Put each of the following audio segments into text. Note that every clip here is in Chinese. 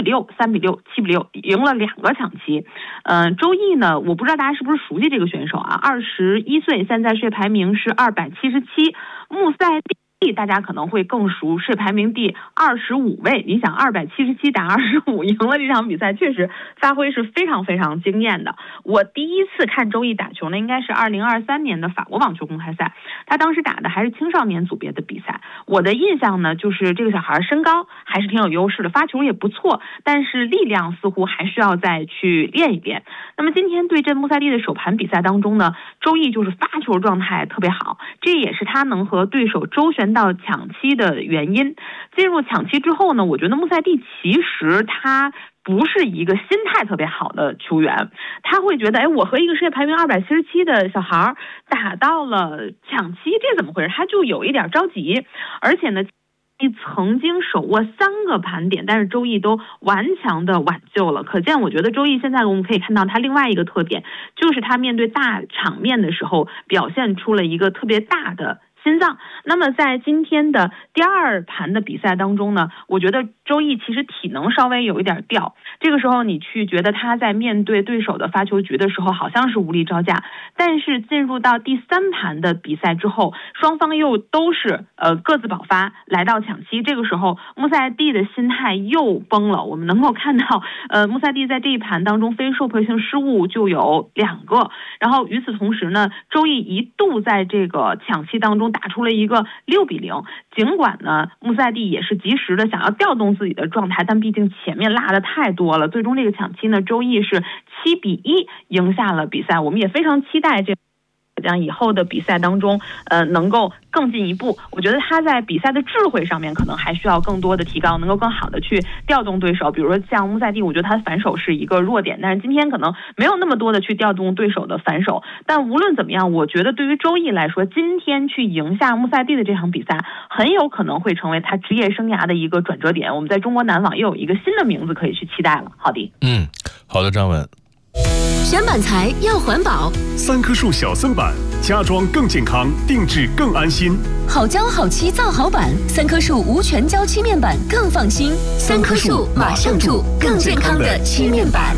6、3比6、7比6，赢了2个抢七。周毅呢，我不知道大家是不是熟悉这个选手啊，21岁，现在世界排名是277。穆赛蒂大家可能会更熟，世界排名第25位。你想277打25，赢了这场比赛，确实发挥是非常非常惊艳的。我第一次看周毅打球呢，应该是2023年的法国网球公开赛，他当时打的还是青少年组别的比赛。我的印象呢，就是这个小孩身高还是挺有优势的，发球也不错，但是力量似乎还需要再去练一练。那么今天对阵穆赛蒂的首盘比赛当中呢，周毅就是发球状态特别好，这也是他能和对手周旋到抢七的原因。进入抢七之后呢，我觉得穆赛蒂其实他不是一个心态特别好的球员，他会觉得，我和一个世界排名277的小孩打到了抢七，这怎么回事？他就有一点着急，而且呢，曾经手握3个盘点，但是周毅都顽强的挽救了。可见我觉得周毅现在我们可以看到他另外一个特点，就是他面对大场面的时候表现出了一个特别大的心脏。那么在今天的第2盘的比赛当中呢，我觉得周毅其实体能稍微有一点掉，这个时候你去觉得他在面对对手的发球局的时候好像是无力招架，但是进入到第3盘的比赛之后，双方又都是各自爆发来到抢七，这个时候穆赛蒂的心态又崩了。我们能够看到穆赛蒂在这一盘当中非受迫性失误就有2个，然后与此同时呢，周毅一度在这个抢七当中打出了一个6比0，尽管呢穆赛蒂也是及时的想要调动自己的状态，但毕竟前面落的太多了，最终这个抢七呢，周毅是7比1赢下了比赛。我们也非常期待这样以后的比赛当中能够更进一步。我觉得他在比赛的智慧上面可能还需要更多的提高，能够更好的去调动对手。比如说像穆赛蒂，我觉得他反手是一个弱点，但是今天可能没有那么多的去调动对手的反手。但无论怎么样，我觉得对于周毅来说，今天去赢下穆赛蒂的这场比赛很有可能会成为他职业生涯的一个转折点。我们在中国男网又有一个新的名字可以去期待了。好的， 好的，张文。 选板材要环保 ，3棵树小森板，家装更健康，定制更安心。 好胶好漆造好板，3棵树无全胶漆面板更放心。3棵树马上住更健康的漆面板。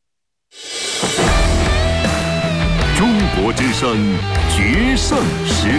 中国之声决胜时